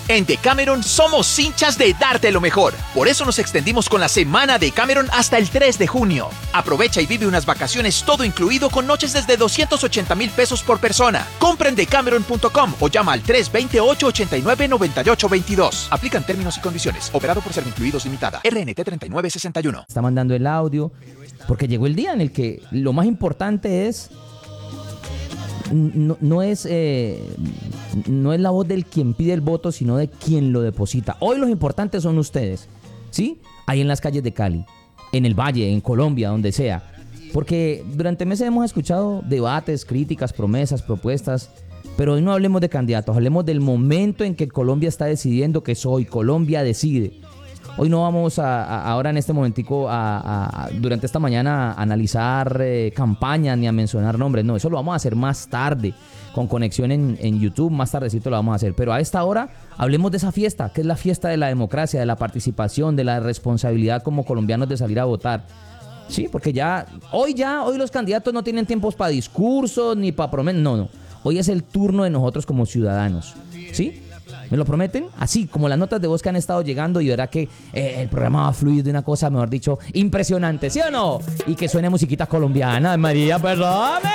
En Decameron somos hinchas de darte lo mejor. Por eso nos extendimos con la semana Decameron hasta el 3 de junio. Aprovecha y vive unas vacaciones todo incluido con noches desde 280,000 pesos por persona. Compra en decameron.com o llama al 328-89-9822. Aplican términos y condiciones. Operado por Servincluidos Limitada. RNT 3961. Está mandando el audio porque llegó el día en el que lo más importante es... No es la voz del quien pide el voto, sino de quien lo deposita. Hoy los importantes son ustedes, ¿sí? Ahí en las calles de Cali, en el Valle, en Colombia, donde sea. Porque durante meses hemos escuchado debates, críticas, promesas, propuestas, pero hoy no hablemos de candidatos, hablemos del momento en que Colombia está decidiendo que soy. Colombia decide. Hoy no vamos ahora en este momentico durante esta mañana a analizar campañas ni a mencionar nombres. No, eso lo vamos a hacer más tarde con conexión en YouTube. Más tardecito lo vamos a hacer. Pero a esta hora hablemos de esa fiesta, que es la fiesta de la democracia, de la participación, de la responsabilidad como colombianos de salir a votar. Sí, porque hoy los candidatos no tienen tiempos para discursos ni para promesas. No. Hoy es el turno de nosotros como ciudadanos. ¿Sí? ¿Me lo prometen? Así como las notas de voz que han estado llegando, y verá que el programa va a fluir de una cosa, mejor dicho, impresionante, ¿sí o no? Y que suene musiquita colombiana, María, perdóname.